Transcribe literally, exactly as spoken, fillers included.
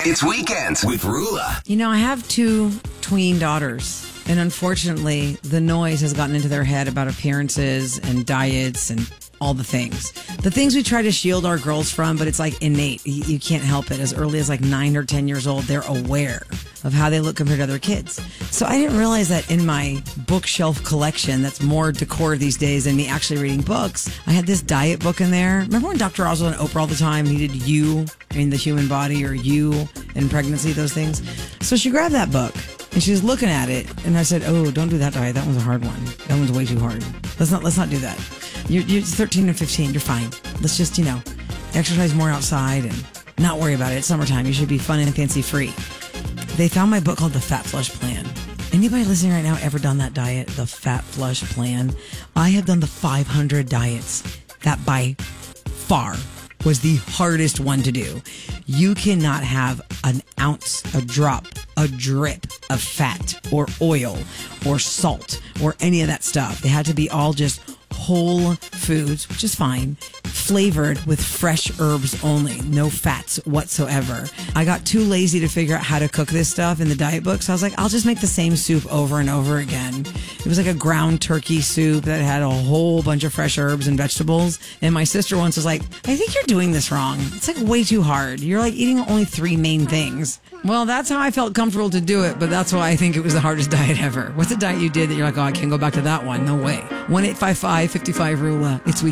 It's Weekends with Rula. You know, I have two tween daughters, and unfortunately, the noise has gotten into their head about appearances and diets and all the things. The things we try to shield our girls from, but it's like innate. You, you can't help it. As early as like nine or ten years old, they're aware of how they look compared to other kids. So I didn't realize that in my bookshelf collection, that's more decor these days than me actually reading books, I had this diet book in there. Remember when Doctor Oz was on Oprah all the time needed you in the human body, or you in pregnancy, those things? So she grabbed that book and she was looking at it, and I said, "Oh, don't do that diet. That one's a hard one. That one's way too hard. Let's not let's not do that. You're, you're thirteen and fifteen. You're fine. Let's just, you know, exercise more outside and not worry about it. It's summertime. You should be fun and fancy free." They found my book called The Fat Flush Plan. Anybody listening right now ever done that diet, the Fat Flush Plan? I have done the five hundred diets. That by far was the hardest one to do. You cannot have an ounce, a drop, a drip of fat or oil or salt or any of that stuff. They had to be all just whole foods, which is fine, flavored with fresh herbs only, no fats whatsoever. I got too lazy to figure out how to cook this stuff in the diet book, so I was like, I'll just make the same soup over and over again. It was like a ground turkey soup that had a whole bunch of fresh herbs and vegetables, and my sister once was like, "I think you're doing this wrong. It's like way too hard. You're like eating only three main things." Well, that's how I felt comfortable to do it, but that's why I think it was the hardest diet ever. What's a diet you did that you're like, "Oh, I can't go back to that one"? No way. one eight five five, five five, R U L A. It's